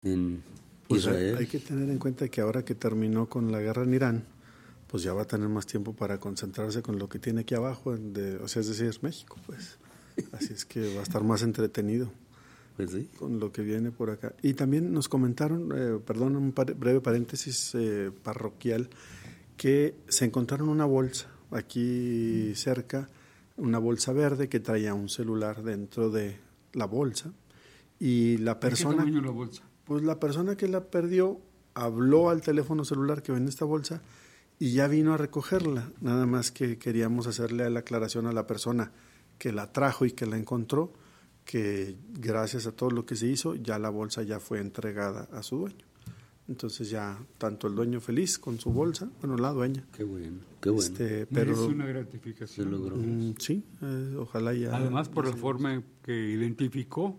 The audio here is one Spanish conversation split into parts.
en Pues Israel. hay que tener en cuenta que ahora que terminó con la guerra en Irán, pues ya va a tener más tiempo para concentrarse con lo que tiene aquí abajo, o sea, es decir, es México, pues. Así es que va a estar más entretenido Pues sí. con lo que viene por acá. Y también nos comentaron, perdón, un breve paréntesis parroquial, que se encontraron una bolsa aquí cerca, una bolsa verde que traía un celular dentro de la bolsa. Y la persona, ¿De qué tamaño la bolsa? pues la persona que la perdió habló al teléfono celular que ven esta bolsa y ya vino a recogerla. Nada más que queríamos hacerle la aclaración a la persona que la trajo y que la encontró, que gracias a todo lo que se hizo, ya la bolsa ya fue entregada a su dueño. Entonces ya tanto el dueño feliz con su bolsa, bueno, la dueña. Qué bueno, qué bueno. Pero es una gratificación. Se logró. Sí, ojalá ya. Además, por la forma que identificó.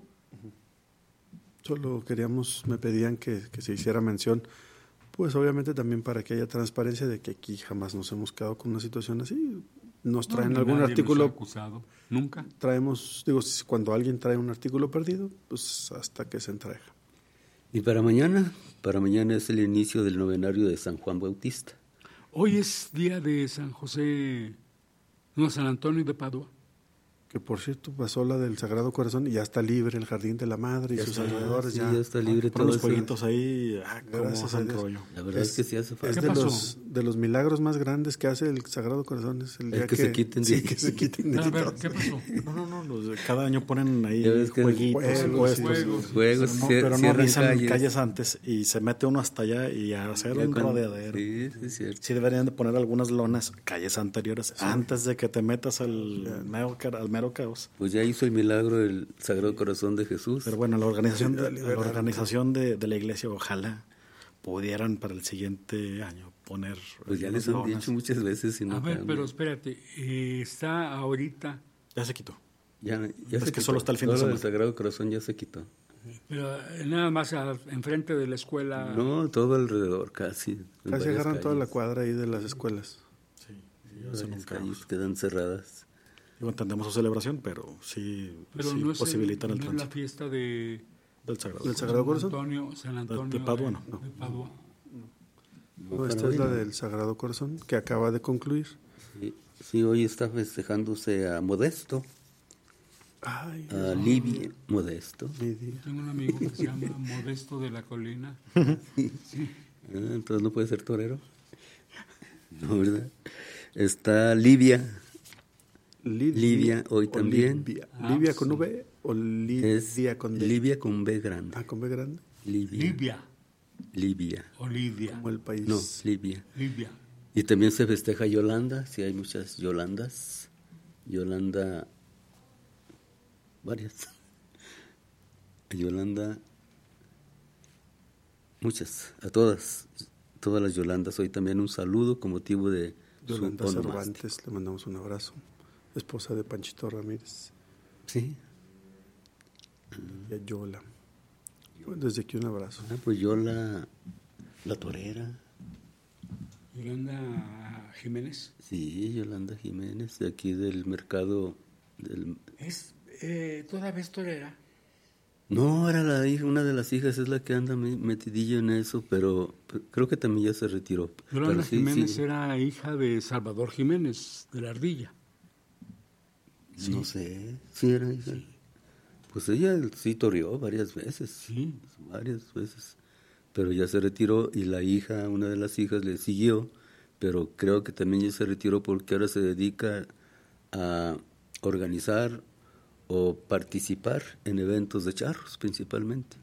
Solo me pedían que se hiciera mención, pues obviamente también para que haya transparencia de que aquí jamás nos hemos quedado con una situación así. Nos traen algún artículo. Nos ha acusado. Nunca. Traemos, cuando alguien trae un artículo perdido, pues hasta que se entrega. Y para mañana es el inicio del novenario de San Juan Bautista. Hoy es día de San José, no, San Antonio de Padua. Que por cierto pasó la del Sagrado Corazón y ya está libre el Jardín de la Madre y sus alrededores. Sí, ya está libre por todo los eso. jueguitos ahí, gracias a Dios. La verdad es que sí hace falta. Es de los milagros más grandes que hace el Sagrado Corazón. Es el día que se quiten de que se quiten de A ver, ¿qué pasó? No, cada año ponen ahí juegos. Pero no avisan calles antes y se mete uno hasta allá y a hacer un rodeadero. Sí, es cierto. Sí deberían de poner algunas lonas, calles anteriores, antes de que te metas al mero caos. Pues ya hizo el milagro el Sagrado Corazón de Jesús. Pero bueno, la organización de la iglesia, ojalá pudieran para el siguiente año poner. Pues ya les han dicho muchas veces. Si no a ver, pero espérate, está ahorita. Ya se quitó. Ya es se que quitó. solo está el fin de semana. El Sagrado Corazón ya se quitó. Pero nada más enfrente de la escuela. No, todo alrededor, casi. Casi agarran toda la cuadra ahí de las escuelas. Sí, las calles quedan cerradas. Entendemos su celebración, pero sí no posibilitan el tránsito. tránsito. La fiesta del Sagrado Corazón. San Antonio de Padua, no. De Padua. No, esta es la del Sagrado Corazón, que acaba de concluir. Sí, hoy está festejándose a Modesto. Ay, a Livia Modesto. Tengo un amigo que se llama Modesto de la Colina. Sí. Entonces no puede ser torero. No, ¿verdad? Está Livia hoy también. ¿Livia con V o Livia con D? Livia con B grande. ¿Con B grande? Livia. O Lidia. Como el país. No, Livia. Y también se festeja Yolanda, sí hay muchas Yolandas. Yolanda, varias. Yolanda, muchas, a todas las Yolandas. Hoy también un saludo con motivo de Yolanda Cervantes, le mandamos un abrazo. Esposa de Panchito Ramírez. Sí. Y a Yola. Desde aquí un abrazo. Pues Yola, la torera. Yolanda Jiménez. Sí, Yolanda Jiménez, de aquí del mercado. ¿Todavía es torera? No, era una de las hijas, es la que anda metidilla en eso, pero creo que también ya se retiró. Yolanda Jiménez era hija de Salvador Jiménez, de la Ardilla. Sí. No sé, sí era hija. Sí. Pues ella sí toreó varias veces. Sí. Varias veces. Pero ya se retiró y la hija, una de las hijas le siguió, pero creo que también ya se retiró porque ahora se dedica a organizar o participar en eventos de charros principalmente.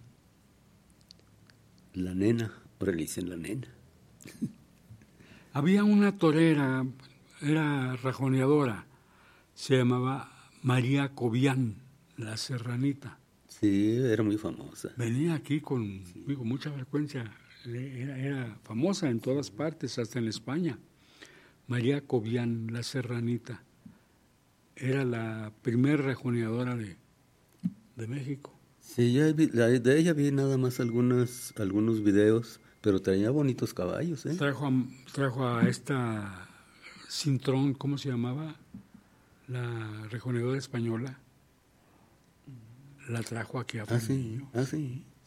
La nena, ahora le dicen la nena. Había una torera, era rajoneadora, se llamaba María Cobian, la serranita. Sí, era muy famosa. Venía aquí con mucha frecuencia, era famosa en todas partes, hasta en España. María Cobian, la serranita, era la primer rajoneadora de México. Sí, de ella vi nada más algunos videos, pero traía bonitos caballos. Trajo a esta Cintrón, ¿cómo se llamaba? La rejoneadora española. La trajo aquí a Fresnillo. Sí.